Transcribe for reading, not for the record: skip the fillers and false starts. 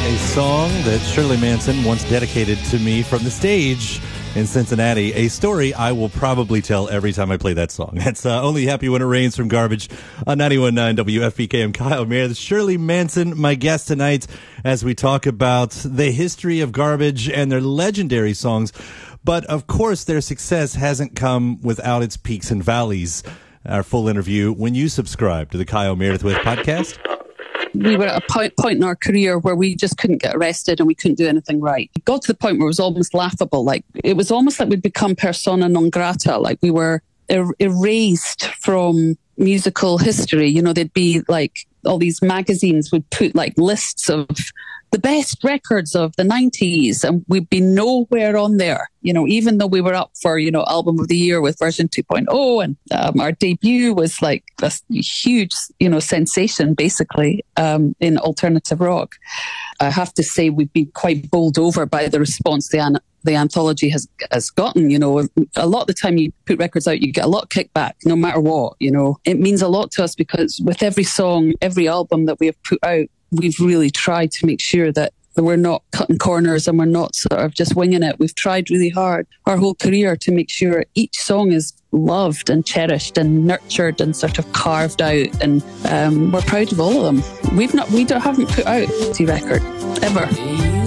a song that Shirley Manson once dedicated to me from the stage in Cincinnati. A story I will probably tell every time I play that song. That's Only Happy When It Rains from Garbage on 91.9 WFPK. I'm Kyle Meredith. Shirley Manson, my guest tonight, as we talk about the history of Garbage and their legendary songs. But, of course, their success hasn't come without its peaks and valleys. Our full interview when you subscribe to the Kyle Meredith With podcast. We were at a point in our career where we just couldn't get arrested and we couldn't do anything right. It got to the point where it was almost laughable. Like, it was almost like we'd become persona non grata. Like, we were erased from musical history. You know, there'd be like all these magazines would put like lists of the best records of the 90s, and we'd be nowhere on there, you know, even though we were up for, you know, album of the year with version 2.0, and our debut was like a huge, you know, sensation basically in alternative rock. I have to say we've been quite bowled over by the response the anthology has gotten. You know, a lot of the time you put records out, you get a lot of kickback, no matter what. You know, it means a lot to us because with every song, every album that we have put out, we've really tried to make sure that we're not cutting corners and we're not sort of just winging it. We've tried really hard our whole career to make sure each song is loved and cherished and nurtured and sort of carved out, and we're proud of all of them. We haven't put out a record ever.